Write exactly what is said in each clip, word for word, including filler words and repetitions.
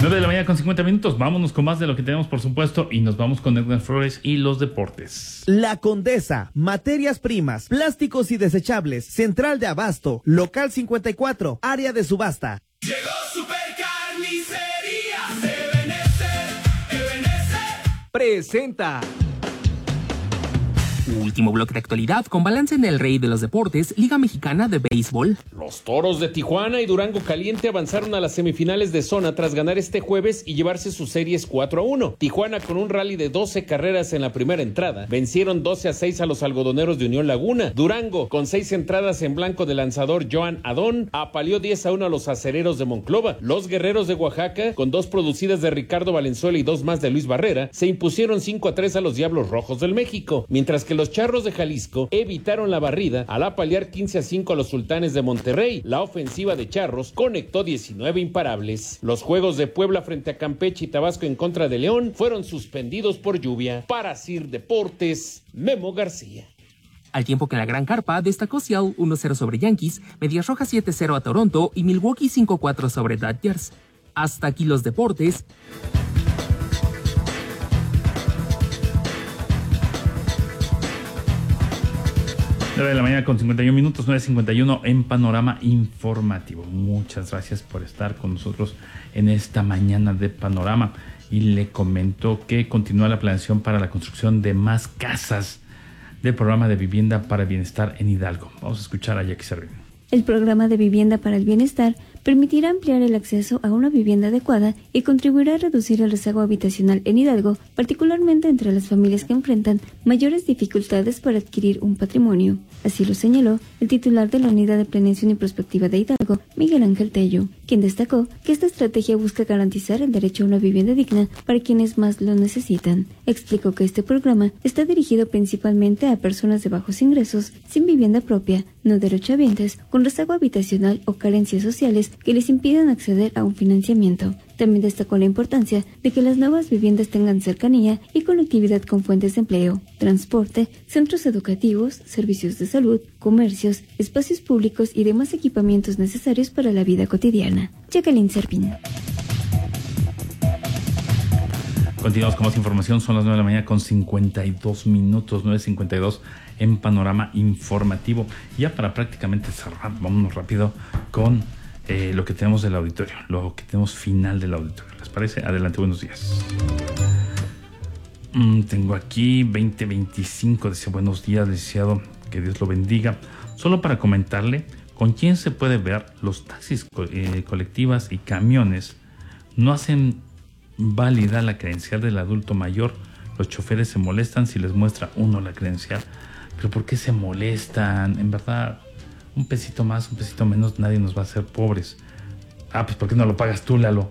nueve de la mañana con cincuenta minutos. Vámonos con más de lo que tenemos, por supuesto, y nos vamos con Edgar Flores y los deportes. La Condesa, materias primas, plásticos y desechables, central de abasto, local cincuenta y cuatro, área de subasta. Llegó Supercarnicería Ebenezer, Ebenezer. Presenta último bloque de actualidad con balance en el Rey de los Deportes, Liga Mexicana de Béisbol. Los Toros de Tijuana y Durango Caliente avanzaron a las semifinales de zona tras ganar este jueves y llevarse sus series cuatro a uno. Tijuana, con un rally de doce carreras en la primera entrada, vencieron doce a seis a los algodoneros de Unión Laguna. Durango, con seis entradas en blanco del lanzador Joan Adón, apaleó diez a uno a los acereros de Monclova. Los Guerreros de Oaxaca, con dos producidas de Ricardo Valenzuela y dos más de Luis Barrera, se impusieron cinco a tres a los Diablos Rojos del México, mientras que los Charros de Jalisco evitaron la barrida al apalear quince a cinco a los Sultanes de Monterrey. La ofensiva de Charros conectó diecinueve imparables. Los juegos de Puebla frente a Campeche y Tabasco en contra de León fueron suspendidos por lluvia. Para Sir Deportes, Memo García. Al tiempo que en la Gran Carpa destacó Seattle uno cero sobre Yankees, Medias Rojas siete cero a Toronto y Milwaukee cinco cuatro sobre Dodgers. Hasta aquí los deportes. nueve de la mañana con cincuenta y uno minutos, nueve cincuenta y uno en Panorama Informativo. Muchas gracias por estar con nosotros en esta mañana de Panorama. Y le comento que continúa la planeación para la construcción de más casas del programa de vivienda para el bienestar en Hidalgo. Vamos a escuchar a Jackie Servín. El programa de vivienda para el bienestar permitirá ampliar el acceso a una vivienda adecuada y contribuirá a reducir el rezago habitacional en Hidalgo, particularmente entre las familias que enfrentan mayores dificultades para adquirir un patrimonio. Así lo señaló el titular de la Unidad de Planeación y Prospectiva de Hidalgo, Miguel Ángel Tello, quien destacó que esta estrategia busca garantizar el derecho a una vivienda digna para quienes más lo necesitan. Explicó que este programa está dirigido principalmente a personas de bajos ingresos, sin vivienda propia, no derechohabientes, con rezago habitacional o carencias sociales que les impidan acceder a un financiamiento. También destacó la importancia de que las nuevas viviendas tengan cercanía y conectividad con fuentes de empleo, transporte, centros educativos, servicios de salud, comercios, espacios públicos y demás equipamientos necesarios para la vida cotidiana. Jacqueline Serpín. Continuamos con más información, son las nueve de la mañana con cincuenta y dos minutos, nueve cincuenta y dos en Panorama Informativo. Ya para prácticamente cerrar, vámonos rápido con eh, lo que tenemos del auditorio, lo que tenemos final del auditorio. ¿Les parece? Adelante, buenos días. Mm, tengo aquí veinte veinticinco, dice buenos días, licenciado, que Dios lo bendiga. Solo para comentarle con quién se puede ver, los taxis co- eh, colectivas y camiones no hacen válida la credencial del adulto mayor. Los choferes se molestan si les muestra uno la credencial. Pero ¿por qué se molestan? En verdad, un pesito más, un pesito menos, nadie nos va a hacer pobres. Ah, pues ¿por qué no lo pagas tú, Lalo?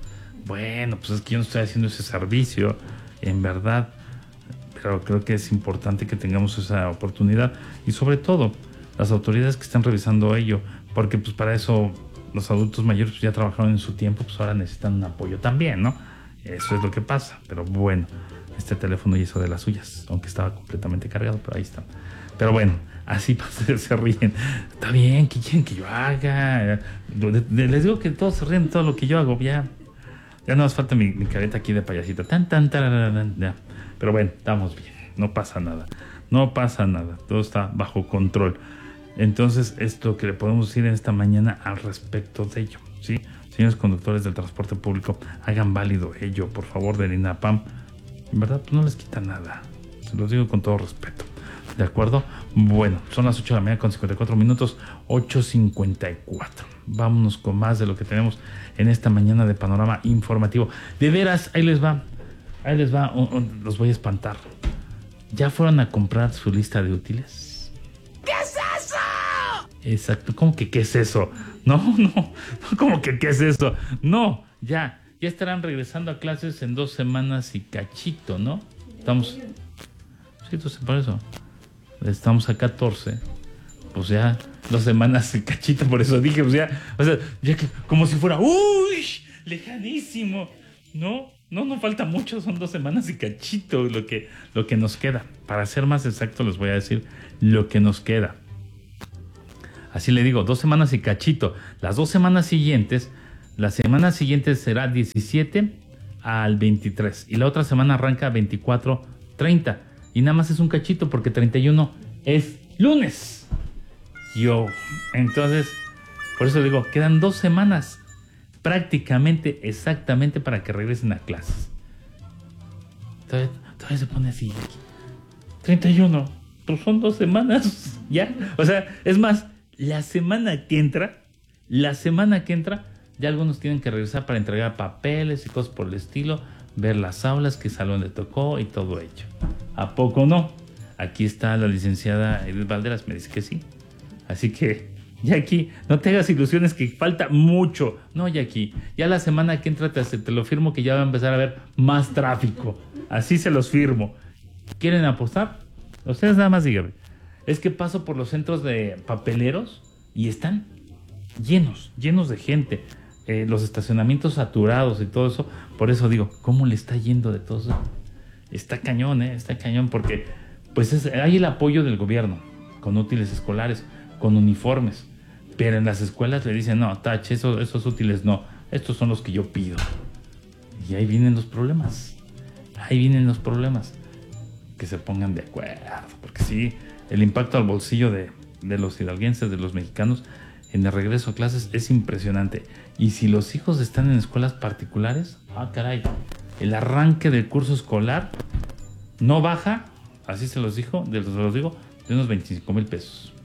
Bueno, pues es que yo no estoy haciendo ese servicio, en verdad. Pero creo que es importante que tengamos esa oportunidad. Y sobre todo, las autoridades que están revisando ello. Porque pues para eso los adultos mayores pues, ya trabajaron en su tiempo, pues ahora necesitan un apoyo también, ¿no? Eso es lo que pasa. Pero bueno, este teléfono hizo de las suyas, aunque estaba completamente cargado, pero ahí está. Pero bueno, así pasa, se ríen. Está bien, ¿qué quieren que yo haga? Les digo que todos se ríen de todo lo que yo hago. Ya, ya no nos falta mi, mi careta aquí de payasita. Tan, tan, tan, ya. Pero bueno, estamos bien. No pasa nada. No pasa nada. Todo está bajo control. Entonces, esto que le podemos decir en esta mañana al respecto de ello, ¿sí? Señores conductores del transporte público, hagan válido ello, por favor, del INAPAM. En verdad, pues no les quita nada. Se los digo con todo respeto. ¿De acuerdo? Bueno, son las ocho de la mañana con cincuenta y cuatro minutos, ocho cincuenta y cuatro. Vámonos con más de lo que tenemos en esta mañana de Panorama Informativo. De veras, ahí les va. Ahí les va. Oh, oh, los voy a espantar. ¿Ya fueron a comprar su lista de útiles? ¿Qué es eso? Exacto. ¿Cómo que qué es eso? No, no. ¿Cómo que qué es eso? No, ya. Ya estarán regresando a clases en dos semanas y cachito, ¿no? Estamos... Sí, entonces por eso. Estamos a catorce. Pues ya dos semanas y cachito, por eso dije, pues ya... O sea, ya que como si fuera... ¡Uy! Lejanísimo. No, no, no falta mucho. Son dos semanas y cachito lo que, lo que nos queda. Para ser más exacto les voy a decir lo que nos queda. Así le digo, dos semanas y cachito. Las dos semanas siguientes... La semana siguiente será diecisiete al veintitrés y la otra semana arranca veinticuatro, treinta y nada más es un cachito porque treinta y uno es lunes. Yo, entonces, por eso digo, quedan dos semanas prácticamente exactamente para que regresen a clases. Todavía, todavía se pone así. treinta y uno, pues son dos semanas, ya. O sea, es más, la semana que entra, la semana que entra, ya algunos tienen que regresar para entregar papeles y cosas por el estilo, ver las aulas, qué salón le tocó y todo hecho. ¿A poco no? Aquí está la licenciada Edith Valderas, me dice que sí. Así que, ya aquí, no te hagas ilusiones que falta mucho. No, ya aquí, ya la semana que entra te, te lo firmo que ya va a empezar a haber más tráfico. Así se los firmo. ¿Quieren apostar? Ustedes nada más díganme. Es que paso por los centros de papeleros y están llenos, llenos de gente. Eh, los estacionamientos saturados y todo eso. Por eso digo, ¿cómo le está yendo de todo eso? Está cañón, ¿eh? Está cañón porque pues es, hay el apoyo del gobierno con útiles escolares, con uniformes. Pero en las escuelas le dicen, no, tache, eso, esos útiles no. Estos son los que yo pido. Y ahí vienen los problemas. Ahí vienen los problemas. Que se pongan de acuerdo. Porque sí, el impacto al bolsillo de, de los hidalguenses, de los mexicanos, en el regreso a clases es impresionante. Y si los hijos están en escuelas particulares, ah, caray, el arranque del curso escolar no baja, así se los dijo, de, se los digo, de unos veinticinco mil pesos.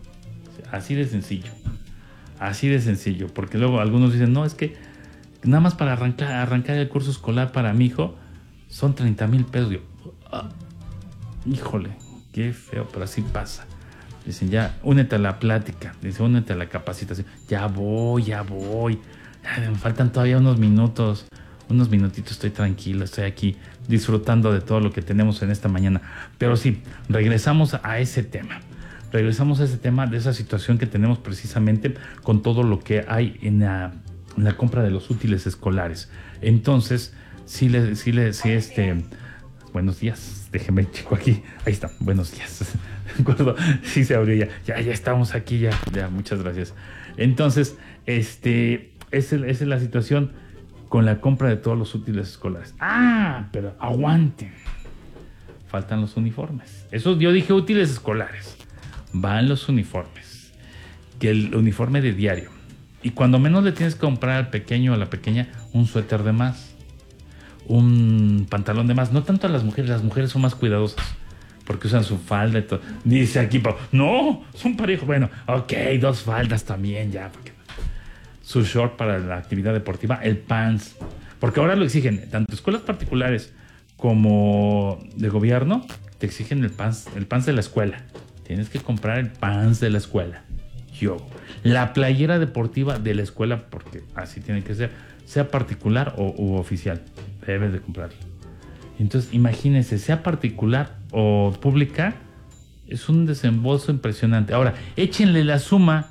Así de sencillo. Así de sencillo. Porque luego algunos dicen, no, es que nada más para arrancar, arrancar el curso escolar para mi hijo son treinta mil pesos. Yo, ah, híjole, qué feo, pero así pasa. Dicen, ya, únete a la plática. Dicen, únete a la capacitación. Ya voy, ya voy. Ya, me faltan todavía unos minutos. Unos minutitos, estoy tranquilo. Estoy aquí disfrutando de todo lo que tenemos en esta mañana. Pero sí, regresamos a ese tema. Regresamos a ese tema de esa situación que tenemos precisamente con todo lo que hay en la, en la compra de los útiles escolares. Entonces, sí, le, sí, le, sí, este... Buenos días. Déjeme checo aquí. Ahí está. Buenos días. ¿De acuerdo? Sí se abrió ya. Ya, ya estamos aquí ya. Ya, muchas gracias. Entonces, este, esa es, esa es la situación con la compra de todos los útiles escolares. Ah, pero aguanten. Faltan los uniformes. Eso yo dije útiles escolares. Van los uniformes. Que el uniforme de diario. Y cuando menos le tienes que comprar al pequeño o a la pequeña un suéter de más. Un pantalón de más. No tanto a las mujeres. Las mujeres son más cuidadosas. Porque usan su falda y todo. Dice aquí, Pau, no, son parejos. Bueno, ok, dos faldas también ya. Porque... su short para la actividad deportiva, el pants. Porque ahora lo exigen. Tanto escuelas particulares como de gobierno, te exigen el pants, el pants de la escuela. Tienes que comprar el pants de la escuela. Yo. La playera deportiva de la escuela, porque así tiene que ser. Sea particular o u oficial. Debes de comprarlo. Entonces, imagínense, sea particular o pública, es un desembolso impresionante. Ahora, échenle la suma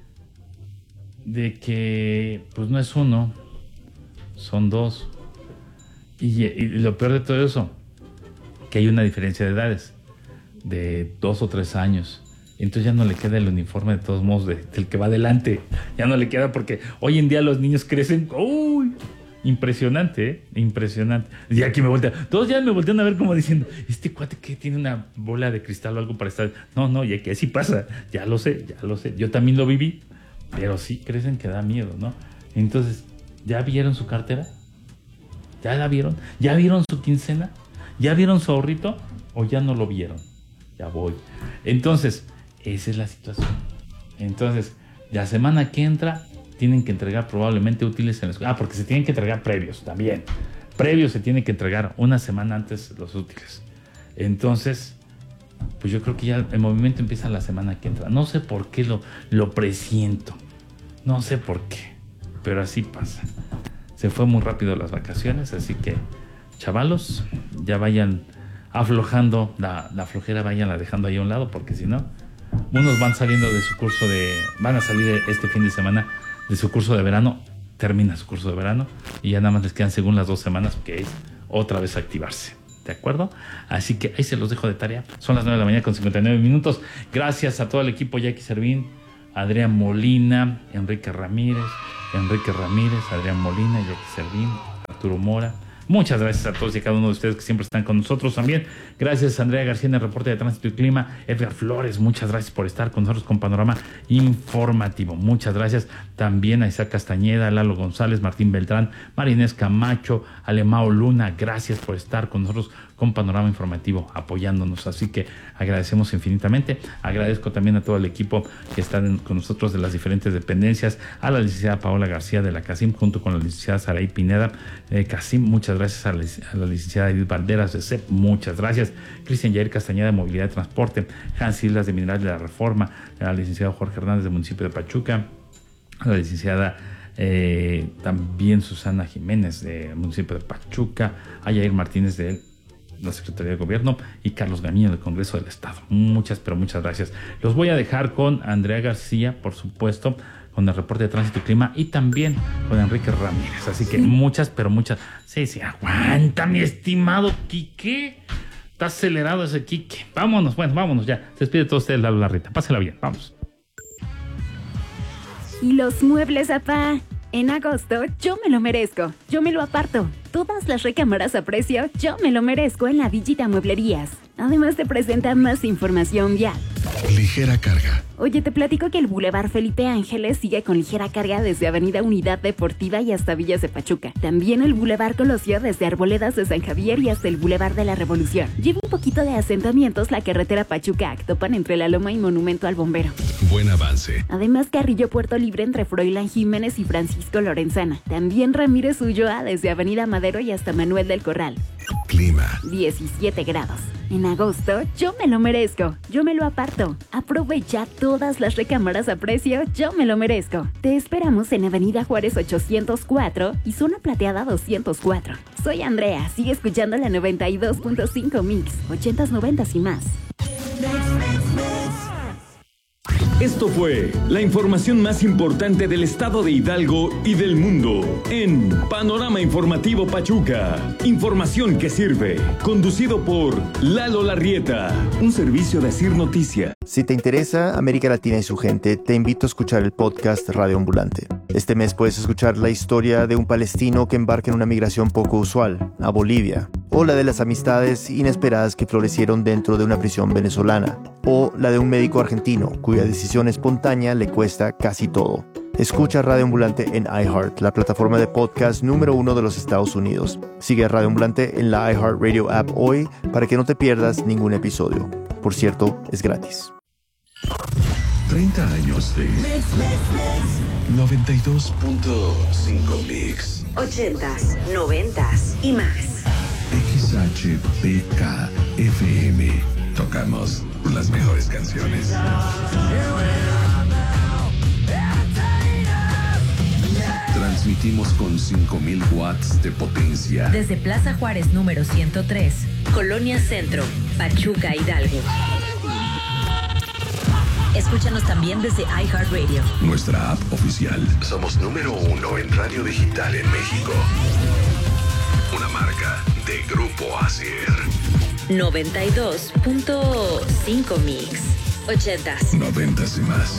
de que, pues no es uno, son dos. Y, y lo peor de todo eso, que hay una diferencia de edades, de dos o tres años. Entonces ya no le queda el uniforme de todos modos de, del que va adelante. Ya no le queda porque hoy en día los niños crecen. ¡Uy! Impresionante, ¿eh? Impresionante. Y aquí me voltean. Todos ya me voltean a ver como diciendo, este cuate que tiene una bola de cristal o algo para estar. No, no, ya que así pasa. Ya lo sé, ya lo sé. Yo también lo viví. Pero sí crecen que da miedo, ¿no? Entonces, ¿ya vieron su cartera? ¿Ya la vieron? ¿Ya vieron su quincena? ¿Ya vieron su ahorrito? ¿O ya no lo vieron? Ya voy. Entonces, esa es la situación. Entonces, la semana que entra tienen que entregar probablemente útiles en la escuela. Ah, porque se tienen que entregar previos también. Previos se tienen que entregar una semana antes los útiles. Entonces, pues yo creo que ya el movimiento empieza la semana que entra. No sé por qué lo, lo presiento. No sé por qué. Pero así pasa. Se fue muy rápido las vacaciones, así que, chavalos, ya vayan aflojando la, la flojera, vayanla dejando ahí a un lado, porque si no, unos van saliendo de su curso de... van a salir este fin de semana de su curso de verano, termina su curso de verano y ya nada más les quedan según las dos semanas que es otra vez activarse, ¿de acuerdo? Así que ahí se los dejo de tarea. Son las nueve de la mañana con cincuenta y nueve minutos. Gracias a todo el equipo, Jackie Servín, Adrián Molina, Enrique Ramírez, Enrique Ramírez, Adrián Molina, Jackie Servín, Arturo Mora. Muchas gracias a todos y a cada uno de ustedes que siempre están con nosotros también. Gracias a Andrea García en el reporte de Tránsito y Clima. Edgar Flores, muchas gracias por estar con nosotros con Panorama Informativo. Muchas gracias también a Isaac Castañeda, Lalo González, Martín Beltrán, Marinés Camacho, Alemao Luna. Gracias por estar con nosotros con Panorama Informativo, apoyándonos. Así que agradecemos infinitamente. Agradezco también a todo el equipo que está con nosotros de las diferentes dependencias, a la licenciada Paola García de la CACIM, junto con la licenciada Saraí Pineda. Eh, CACIM, muchas gracias a la, a la licenciada Edith Valderas de C E P, muchas gracias. Cristian Jair Castañeda de Movilidad y Transporte, Hans Islas de Mineral de la Reforma, al licenciado Jorge Hernández del municipio de Pachuca, a la licenciada eh, también Susana Jiménez del municipio de Pachuca, a Yair Martínez de la Secretaría de Gobierno y Carlos Gamillo del Congreso del Estado. Muchas, pero muchas gracias. Los voy a dejar con Andrea García, por supuesto, con el reporte de Tránsito y Clima y también con Enrique Ramírez. Así que muchas, pero muchas. Sí, sí, aguanta, mi estimado Quique. Está acelerado ese Quique. Vámonos, bueno, vámonos ya. Se despide de todos ustedes, Lalo Larrita. Pásela bien, vamos. ¿Y los muebles, apá? En agosto, yo me lo merezco. Yo me lo aparto. Todas las recámaras a precio, yo me lo merezco en la Villita Mueblerías. Además te presenta más información vial. Ligera carga. Oye, te platico que el Boulevard Felipe Ángeles sigue con ligera carga desde Avenida Unidad Deportiva y hasta Villas de Pachuca. También el Boulevard Colosio desde Arboledas de San Javier y hasta el Boulevard de la Revolución. Lleva un poquito de asentamientos la carretera Pachuca-Actopan entre La Loma y Monumento al Bombero. Buen avance. Además, Carrillo Puerto Libre entre Froilán Jiménez y Francisco Lorenzana. También Ramírez Ulloa desde Avenida Madero y hasta Manuel del Corral. Clima. diecisiete grados. En agosto, yo me lo merezco. Yo me lo aparto. Aprovecha todas las recámaras a precio. Yo me lo merezco. Te esperamos en Avenida Juárez ochocientos cuatro y Zona Plateada doscientos cuatro. Soy Andrea. Sigue escuchando la noventa y dos punto cinco Mix. ochentas, noventas y más. Esto fue la información más importante del estado de Hidalgo y del mundo en Panorama Informativo Pachuca. Información que sirve. Conducido por Lalo Larrieta, un servicio de Asir Noticia. Si te interesa América Latina y su gente, te invito a escuchar el podcast Radio Ambulante. Este mes puedes escuchar la historia de un palestino que embarca en una migración poco usual, a Bolivia, o la de las amistades inesperadas que florecieron dentro de una prisión venezolana, o la de un médico argentino cuya decisión espontánea le cuesta casi todo. Escucha Radio Ambulante en iHeart, la plataforma de podcast número uno de los Estados Unidos. Sigue a Radio Ambulante en la iHeartRadio app hoy para que no te pierdas ningún episodio. Por cierto, es gratis. treinta años de noventa y dos punto cinco Mix. ochentas, noventas y más. X H P K F M. Tocamos las mejores canciones. Transmitimos con cinco mil watts de potencia. Desde Plaza Juárez número ciento tres, Colonia Centro, Pachuca, Hidalgo. Escúchanos también desde iHeartRadio. Nuestra app oficial. Somos número uno en radio digital en México. Una marca de Grupo Asier. noventa y dos punto cinco Mix. ochentas. Noventas y más.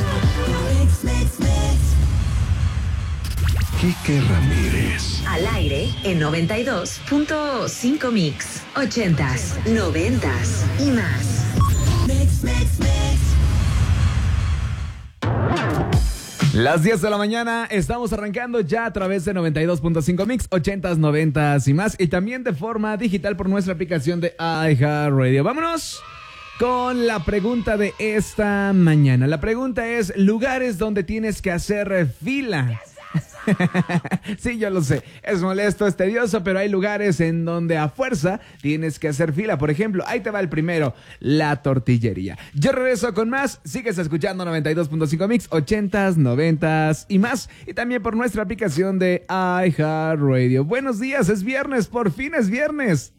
Quique Ramírez. Al aire en noventa y dos punto cinco Mix. ochentas, noventas y más. Mix, mix, mix. Las diez de la mañana, estamos arrancando ya a través de noventa y dos punto cinco Mix, ochentas, noventas y más, y también de forma digital por nuestra aplicación de iHeartRadio. Vámonos con la pregunta de esta mañana. La pregunta es, lugares donde tienes que hacer fila. Sí, yo lo sé, es molesto, es tedioso, pero hay lugares en donde a fuerza tienes que hacer fila. Por ejemplo, ahí te va el primero, la tortillería. Yo regreso con más, sigues escuchando noventa y dos punto cinco Mix, ochentas, noventas y más, y también por nuestra aplicación de iHeartRadio. Buenos días, es viernes, por fin es viernes.